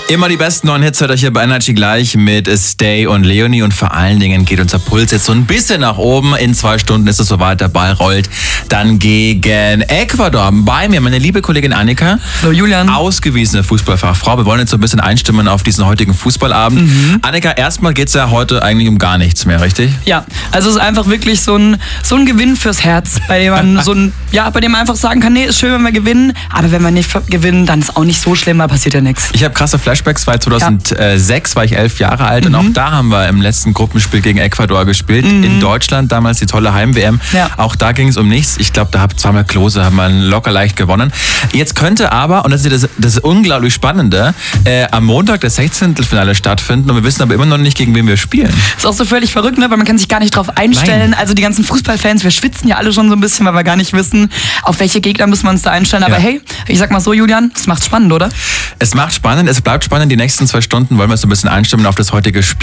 Immer die besten neuen Hits hört euch hier bei Energy gleich mit Stay und Leonie. Und vor allen Dingen geht unser Puls jetzt so ein bisschen nach oben. In 2 Stunden ist es soweit, der Ball rollt dann gegen Ecuador. Bei mir meine liebe Kollegin Annika. Hallo Julian. Ausgewiesene Fußballfachfrau. Wir wollen jetzt so ein bisschen einstimmen auf diesen heutigen Fußballabend. Annika, erstmal geht es ja heute eigentlich um gar nichts mehr, richtig? Ja, also es ist einfach wirklich so ein Gewinn fürs Herz, bei dem man bei dem man einfach sagen kann, nee, ist schön, wenn wir gewinnen, aber wenn wir nicht gewinnen, dann ist auch nicht so schlimm, da passiert ja nichts. Ich habe krasse Flashbacks, weil 2006 war ich 11 Jahre alt und auch da haben wir im letzten Gruppenspiel gegen Ecuador gespielt. In Deutschland, damals die tolle Heim-WM. Ja. Auch da ging es um nichts. Ich glaube, da hat Samuel Klose locker leicht gewonnen. Jetzt könnte aber, und das ist das unglaublich Spannende, am Montag das 16. Finale stattfinden und wir wissen aber immer noch nicht, gegen wen wir spielen. Das ist auch so völlig verrückt, ne? Weil man kann sich gar nicht drauf einstellen. Nein. Also die ganzen Fußballfans, wir schwitzen ja alle schon so ein bisschen, weil wir gar nicht wissen, auf welche Gegner müssen wir uns da einstellen. Aber hey, ich sag mal so, Julian, es macht spannend, oder? Es macht spannend, es bleibt spannend. Die nächsten 2 Stunden wollen wir so ein bisschen einstimmen auf das heutige Spiel.